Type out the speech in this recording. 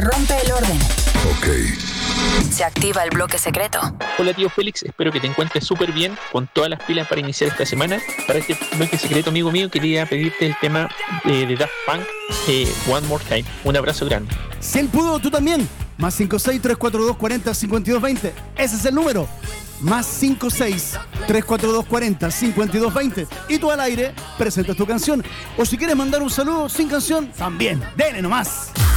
Rompe el orden. Ok. Se activa el bloque secreto. Hola tío Félix, espero que te encuentres súper bien, con todas las pilas para iniciar esta semana. Para este bloque secreto, amigo mío, quería pedirte el tema de Daft Punk, One More Time. Un abrazo grande. Si él pudo, tú también. Más 56-342-40-5220. Ese es el número. Más 56-342-40-5220. Y tú al aire presentas tu canción. O si quieres mandar un saludo sin canción, también. Dele nomás.